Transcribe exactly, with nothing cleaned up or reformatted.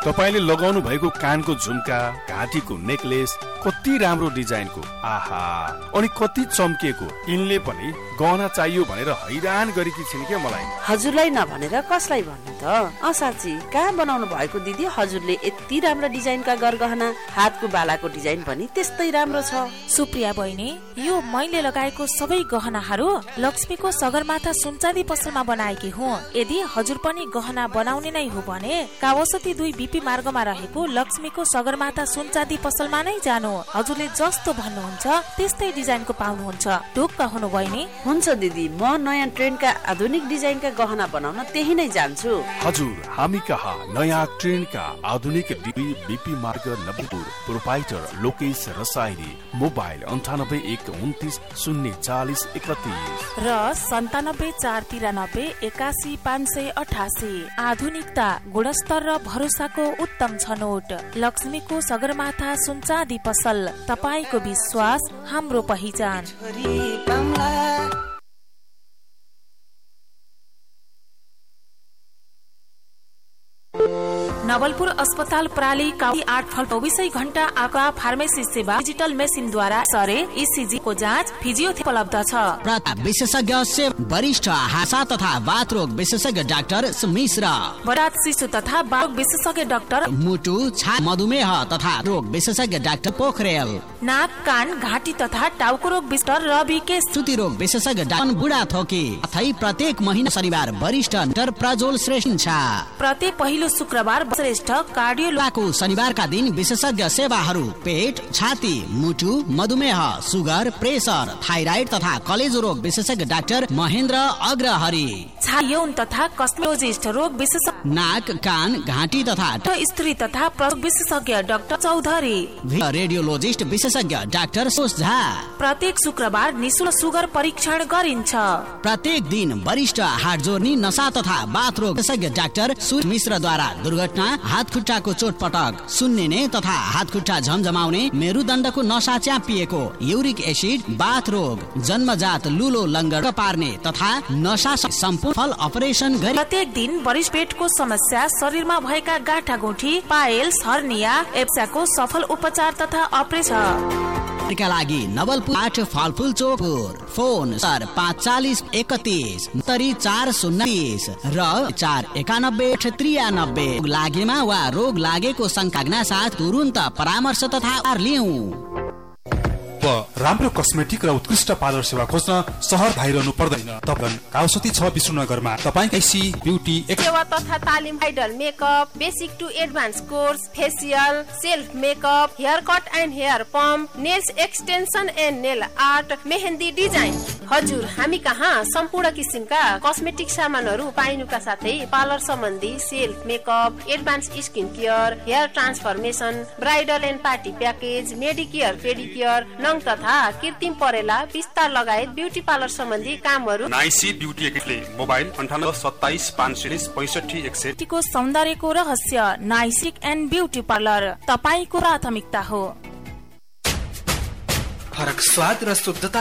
तपाईले लगाउनु भएको कानको झुम्का, घाँटीको नेकलेस कति राम्रो डिजाइनको, आहा, अनि कति चम्किएको। यिनले पनि गहना चाहियो भनेर हैरान गरेकी छिन् के मलाई। हजुरलाई नभनेर कसलाई भन्नु त? अ साँच्ची कहाँ बनाउनु भएको दिदी हजुरले यति राम्रो डिजाइनका गरगहना? हातको बालाको डिजाइन पनि त्यस्तै राम्रो छ। सुप्रिया बहिनी, यो मैले लगाएको सबै गहनाहरू लक्ष्मीको सगरमाथा सुनचाँदी पसलमा बनाएकी हुँ। यदि हजुर पनि गहना बनाउने नै हो भने कावसती दुई बीपी मार्गमा रहेको लक्ष्मीको सगरमाथा सुनचाँदी पसलमा नै जानु। हजुरले जस्तो भन्नुहुन्छ त्यस्तै डिजाइनको पाउनुहुन्छ। ढुक्क हुनु बहिनी। हुन्छ दिदी, म नयाँ ट्रेन्डका आधुनिक डिजाइनका गहना बनाउन त्यही नै जान्छु। हजुर, हामी कहाँ नयाँ ट्रेन्डका आधुनिक बीपी मार्ग नवपुर, प्रोपाइटर लोकेश रसाइली, मोबाइल अन्ठानब्बे एक उन्तिस शून्य चालिस एकतिस र सन्तानब्बे चार तिरानब्बे एकासी पाँच सय अठासी। आधुनिकता, गुणस्तर र भरोसाको उत्तम छनौट। लक्ष्मीको सगरमाथा सुनचाँदी पसल, तपाईको विश्वास हाम्रो पहिचान। नवलपुर अस्पताल प्राली काउटी आठ फल चौबीसै घण्टा आका फार्मेसी सेवा, डिजिटल मेसिन द्वारा सरे इसिजी को जाँच, फिजियोथेरापी उपलब्ध छ। प्रताप विशेषज्ञ से वरिष्ठ हासा तथा बाथ रोग विशेषज्ञ डाक्टर मिश्र, बरात शिशु तथा बाल विशेषज्ञ डाक्टर मुटु, छाती, मधुमेह तथा रोग विशेषज्ञ डाक्टर पोखरेल, नाक, कान, घाँटी तथा टाउको रोग विशेषज्ञ रवि केश, श्रुति रोग विशेषज्ञ डाक्टर बुढा थोकी। अथै प्रत्येक महिना शनिबार वरिष्ठ डाक्टर प्रज्वल श्रेष्ठ, प्रत्येक पहिलो शुक्रबार श्रेष्ठ कार्डियोलाको शनिबारका दिन विशेषज्ञ सेवाहरू पेट, छाती, मुटु, मधुमेह, सुगर, प्रेसर, थाइराइड तथा कलेजो रोग विशेषज्ञ डाक्टर महेन्द्र अग्रहरि, यौन तथा कस्मेटोलोजिस्ट रोग विशेषज्ञ, नाक, कान, घाँटी तथा स्त्री तथा प्रसव विशेषज्ञ डाक्टर चौधरी, रेडियोलोजिस्ट विशेषज्ञ डाक्टर सोझा। प्रत्येक शुक्रबार निःशुल्क सुगर परीक्षण गरिन्छ। प्रत्येक दिन वरिष्ठ हार्ट जोर्नी, नशा तथा बाथ रोग विशेषज्ञ डाक्टर सूर्य मिश्रद्वारा दुर्घटना, हात खुट्टाको चोटपटक, सुन्निने तथा हात खुट्टा झमझमाउने, मेरुदण्डको नशा च्यापिएको, युरिक एसिड, बाथ रोग, जन्मजात लुलो लङ्गड पार्ने तथा नशा सम्पूर्ण फल अपरेसन गरी प्रत्येक दिन वरिष्ठ पेटको समस्या, शरीरमा भएका गाँठागुठी, पाइल्स, हर्निया, एप्साको सफल उपचार तथा अपरेसन का लागि नवलपुर आठ फलफुल चोकपुर, फोन सर पाँच चालिस एकतिस तरी चार शून्य तीस र चार एकानब्बे त्रियानब्बे। लागेमा वा रोग लागेको शंका साथ तुरुन्त परामर्श तथा लिऊ। राम्रो कस्मेटिक र उत्कृष्ट पार्लर सेवा खोज्न शहर धाइरहनु पर्दैन। तपाईं काउसती छ विष्णुनगरमा तपाईं सी ब्युटी सेवा तथा तालिम, bridal makeup, basic to advance course, facial, self makeup, hair cut and hair pump, nails extension and nail art, mehndi design. हजुर, हामी कहाँ सम्पूर्ण किसिमका कस्मेटिक सामानहरू पाइनुका साथै पार्लर सम्बन्धी self makeup, advance skin care, hair transformation, bridal and party package, Medicare, पेडिकेयर, नङ तथा कृत्रिम परेला, विस्तार लगायत ब्युटी पार्लर सम्बन्धी कामहरू। नाइसी ब्युटी एक्सले मोबाइल अन्ठानब्बे सत्ताइस पाँच सय पैसठी एक सय। को सौन्दर्यको रहस्य नाइसिक एन्ड ब्युटी पार्लर तपाईको प्राथमिकता हो। फरक स्वाद र शुद्धता